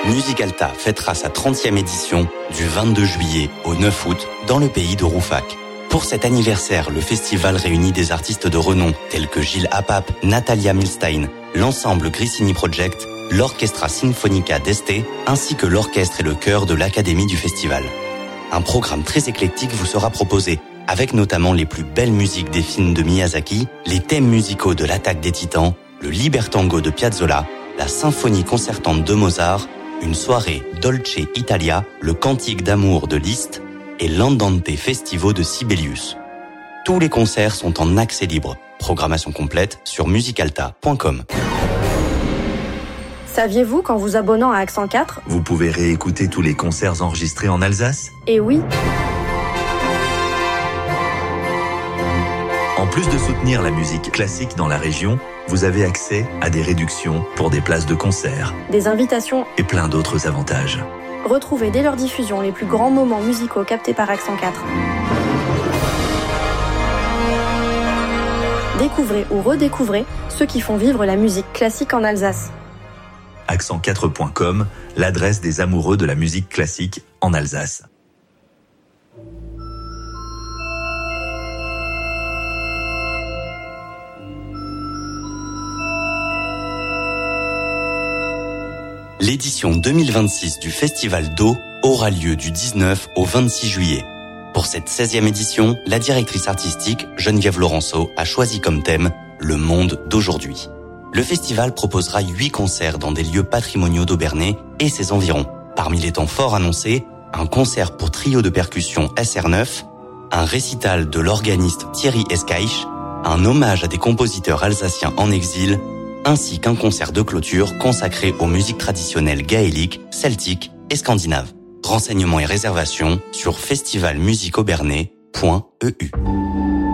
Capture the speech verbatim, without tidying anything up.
Musicalta fêtera sa trentième édition du vingt-deux juillet au neuf août dans le pays de Rouffach. Pour cet anniversaire, le festival réunit des artistes de renom tels que Gilles Apap, Natalia Milstein, l'ensemble Grissini Project, l'Orchestra Sinfonica d'Este, ainsi que l'orchestre et le chœur de l'Académie du festival. Un programme très éclectique vous sera proposé, avec notamment les plus belles musiques des films de Miyazaki, les thèmes musicaux de l'Attaque des Titans, le Libertango de Piazzolla, la symphonie concertante de Mozart, une soirée Dolce Italia, le cantique d'amour de Liszt et l'Andante Festivo de Sibelius. Tous les concerts sont en accès libre. Programmation complète sur musicalta point com. Saviez-vous qu'en vous abonnant à Accent quatre, vous pouvez réécouter tous les concerts enregistrés en Alsace ? Eh oui. En plus de soutenir la musique classique dans la région, vous avez accès à des réductions pour des places de concert, des invitations et plein d'autres avantages. Retrouvez dès leur diffusion les plus grands moments musicaux captés par Accent quatre. Découvrez ou redécouvrez ceux qui font vivre la musique classique en Alsace. accent quatre point com, l'adresse des amoureux de la musique classique en Alsace. L'édition deux mille vingt-six du Festival d'eau aura lieu du dix-neuf au vingt-six juillet. Pour cette seizième édition, la directrice artistique Geneviève Laurenceau a choisi comme thème « Le monde d'aujourd'hui ». Le festival proposera huit concerts dans des lieux patrimoniaux d'Aubernais et ses environs. Parmi les temps forts annoncés, un concert pour trio de percussion S R neuf, un récital de l'organiste Thierry Escaich, un hommage à des compositeurs alsaciens en exil, ainsi qu'un concert de clôture consacré aux musiques traditionnelles gaéliques, celtiques et scandinaves. Renseignements et réservations sur festival musique aubernais point e u.